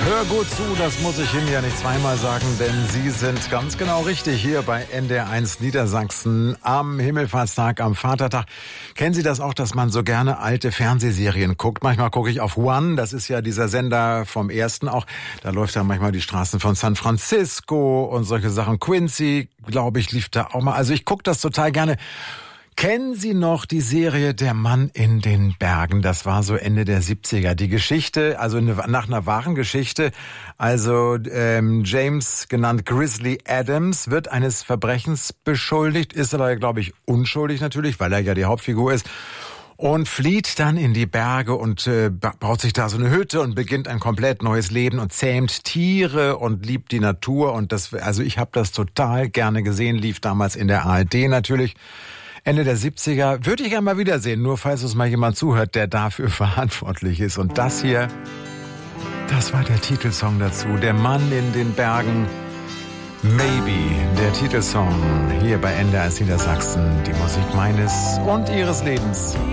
Hör gut zu, das muss ich Ihnen ja nicht zweimal sagen, denn Sie sind ganz genau richtig hier bei NDR1 Niedersachsen am Himmelfahrtstag, am Vatertag. Kennen Sie das auch, dass man so gerne alte Fernsehserien guckt? Manchmal gucke ich auf One, das ist ja dieser Sender vom Ersten auch. Da läuft ja manchmal die Straßen von San Francisco und solche Sachen. Quincy, glaube ich, lief da auch mal. Also ich gucke das total gerne. Kennen Sie noch die Serie Der Mann in den Bergen? Das war so Ende der 70er. Die Geschichte, also nach einer wahren Geschichte. Also James, genannt Grizzly Adams, wird eines Verbrechens beschuldigt, ist aber, glaube ich, unschuldig natürlich, weil er ja die Hauptfigur ist. Und flieht dann in die Berge und baut sich da so eine Hütte und beginnt ein komplett neues Leben und zähmt Tiere und liebt die Natur. Und das, also ich habe das total gerne gesehen, lief damals in der ARD natürlich. Ende der 70er, würde ich gerne mal wiedersehen, nur falls uns mal jemand zuhört, der dafür verantwortlich ist. Und das hier, das war der Titelsong dazu, Der Mann in den Bergen, Maybe, der Titelsong hier bei NDR Niedersachsen, die Musik meines und Ihres Lebens.